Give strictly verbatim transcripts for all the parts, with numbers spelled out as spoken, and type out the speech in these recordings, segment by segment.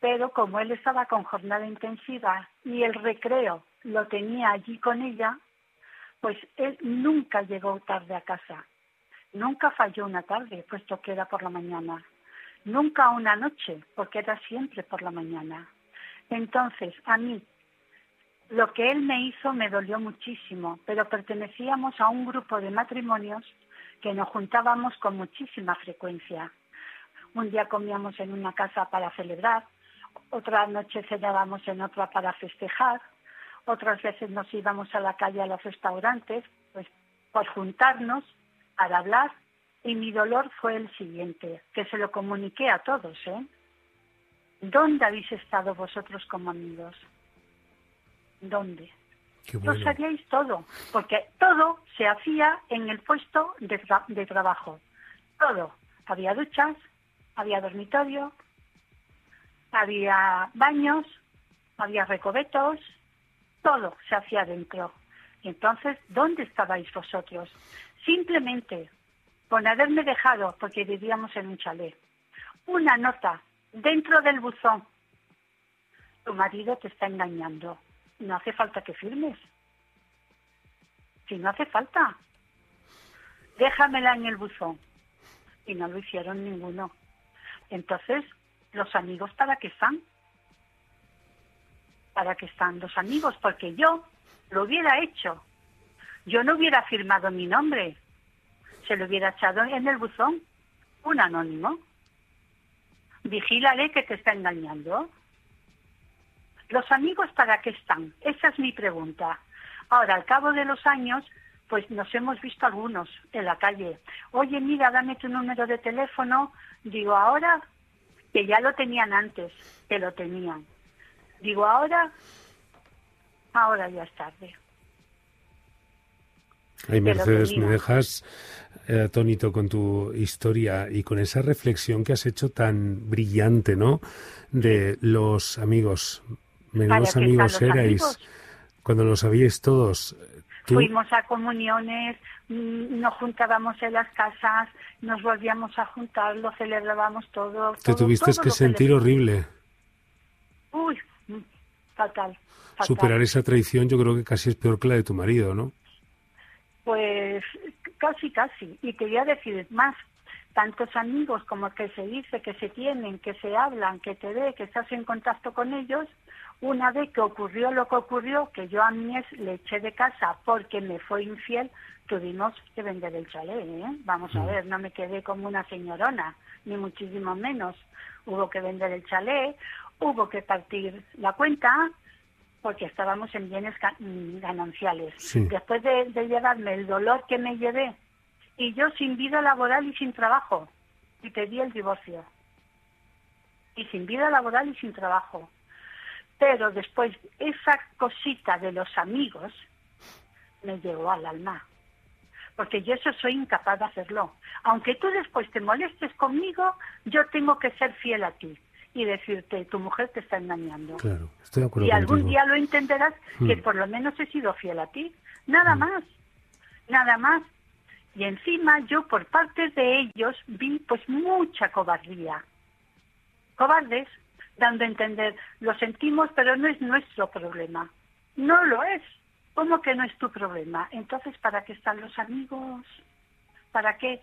pero como él estaba con jornada intensiva y el recreo lo tenía allí con ella, pues él nunca llegó tarde a casa. Nunca falló una tarde, puesto que era por la mañana. Nunca una noche, porque era siempre por la mañana. Entonces, a mí, lo que él me hizo me dolió muchísimo, pero pertenecíamos a un grupo de matrimonios que nos juntábamos con muchísima frecuencia. Un día comíamos en una casa para celebrar, otra noche cenábamos en otra para festejar, otras veces nos íbamos a la calle a los restaurantes, pues por juntarnos, para hablar, y mi dolor fue el siguiente, que se lo comuniqué a todos, ¿eh? ¿Dónde habéis estado vosotros como amigos? ¿Dónde? Qué bueno. Lo sabíais todo, porque todo se hacía en el puesto de, tra- de trabajo. Todo. Había duchas, había dormitorio, había baños, había recobetos, todo se hacía dentro. Y entonces, ¿dónde estabais vosotros? Simplemente con haberme dejado, porque vivíamos en un chalet, una nota dentro del buzón. Tu marido te está engañando. No hace falta que firmes. Si no hace falta, déjamela en el buzón. Y no lo hicieron ninguno. Entonces, ¿los amigos para qué están? ¿Para qué están los amigos? Porque yo lo hubiera hecho. Yo no hubiera firmado mi nombre. Se lo hubiera echado en el buzón. Un anónimo. Vigílale que te está engañando. ¿Los amigos para qué están? Esa es mi pregunta. Ahora, al cabo de los años, pues nos hemos visto algunos en la calle. Oye, mira, dame tu número de teléfono. Digo, ahora, que ya lo tenían antes, que lo tenían. Digo, ahora, ahora ya es tarde. Ay, Mercedes, me dejas eh, atónito con tu historia y con esa reflexión que has hecho tan brillante, ¿no? De los amigos. Menudos amigos erais amigos. Cuando lo sabíais todos. ¿Tú? Fuimos a comuniones, nos juntábamos en las casas, nos volvíamos a juntar, lo celebrábamos todo. Te todo, tuviste todo que sentir que horrible. Uy, fatal, fatal. Superar esa traición yo creo que casi es peor que la de tu marido, ¿no? Pues casi, casi. Y te voy a decir más, tantos amigos como que se dice, que se tienen, que se hablan, que te ve, que estás en contacto con ellos, una vez que ocurrió lo que ocurrió, que yo a mi ex le eché de casa porque me fue infiel, tuvimos que vender el chalet, ¿eh? Vamos a ver, no me quedé como una señorona, ni muchísimo menos. Hubo que vender el chalet, hubo que partir la cuenta, porque estábamos en bienes gananciales. Sí. Después de, de llevarme el dolor que me llevé, y yo sin vida laboral y sin trabajo, y pedí el divorcio. Y sin vida laboral y sin trabajo. Pero después, esa cosita de los amigos me llegó al alma. Porque yo eso soy incapaz de hacerlo. Aunque tú después te molestes conmigo, yo tengo que ser fiel a ti y decirte, tu mujer te está engañando. Claro, estoy de acuerdo y contigo. algún día lo entenderás que Mm. por lo menos he sido fiel a ti. Nada Mm. más, nada más. Y encima yo por parte de ellos vi pues mucha cobardía. Cobardes, dando a entender, lo sentimos, pero no es nuestro problema. No lo es. ¿Cómo que no es tu problema? Entonces, ¿para qué están los amigos? ¿Para qué?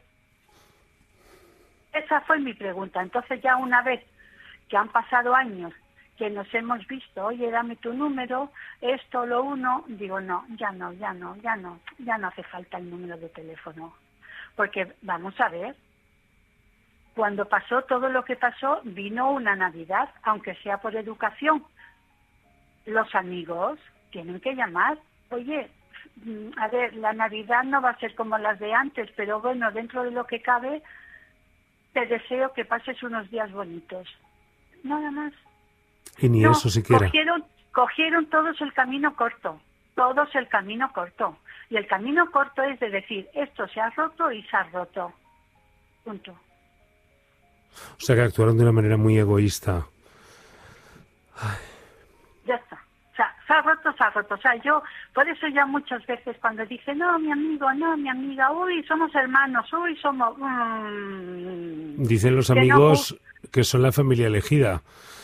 Esa fue mi pregunta. Entonces ya una vez que han pasado años, que nos hemos visto, oye, dame tu número, esto, lo uno, digo, no, ya no, ya no, ya no, ya no hace falta el número de teléfono. Porque, vamos a ver, cuando pasó todo lo que pasó, vino una Navidad, aunque sea por educación. Los amigos tienen que llamar, oye, a ver, la Navidad no va a ser como las de antes, pero bueno, dentro de lo que cabe, te deseo que pases unos días bonitos. Nada más. Y ni no, eso siquiera. Cogieron, cogieron todos el camino corto, todos el camino corto. Y el camino corto es de decir, esto se ha roto y se ha roto. Punto. O sea que actuaron de una manera muy egoísta. Ay. Ya está. O sea, se ha roto, se ha roto. O sea, yo, por eso ya muchas veces cuando dice, no, mi amigo, no, mi amiga, uy, somos hermanos, uy, somos... Mmm, Dicen los amigos que, no, que son la familia elegida.